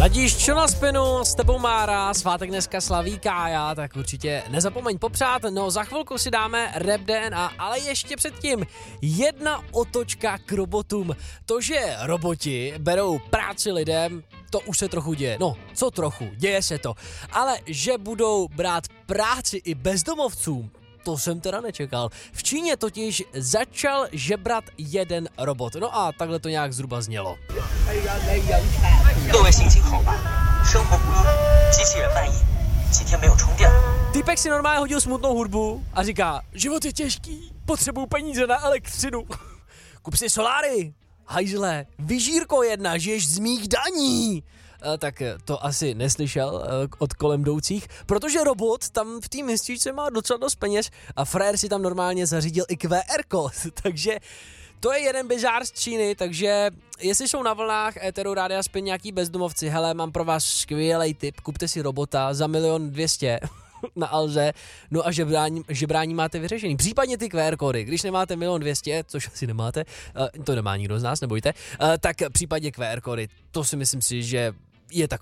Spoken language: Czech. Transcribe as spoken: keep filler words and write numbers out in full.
Ladíš čo na spinu, s tebou Mára, svátek dneska slaví Kája, tak určitě nezapomeň popřát, no za chvilku si dáme Rap D N A, ale ještě předtím jedna otočka k robotům. To, že roboti berou práci lidem, to už se trochu děje, no co trochu, děje se to, ale že budou brát práci i bezdomovcům, to jsem teda nečekal. V Číně totiž začal žebrat jeden robot. No a takhle to nějak zhruba znělo. Týpek si normálně hodil smutnou hudbu a říká, život je těžký, potřebuju peníze na elektřinu. Kup si soláry, hajzle, vyžírko jedna, žiješ z mých daní. Tak to asi neslyšel od kolem jdoucích, protože robot tam v té městíčce má docela dost peněz a frajer si tam normálně zařídil i Q R kód, takže to je jeden bizár z Číny, takže jestli jsou na vlnách éteru Rádia Spin nějaký bezdomovci, hele, mám pro vás skvělej tip, kupte si robota za milion dvěstě na Alze, no a žebrání, žebrání máte vyřešený. Případně ty Q R kódy, když nemáte milion dvěstě, což asi nemáte, to nemá nikdo z nás, nebojte, tak případně Q R kódy, to si myslím si, že je tak